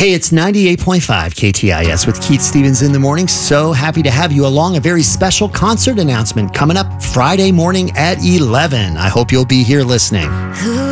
Hey, it's 98.5 KTIS with Keith Stevens in the morning. So happy to have you along. A very special concert announcement coming up Friday morning at 11. I hope you'll be here listening.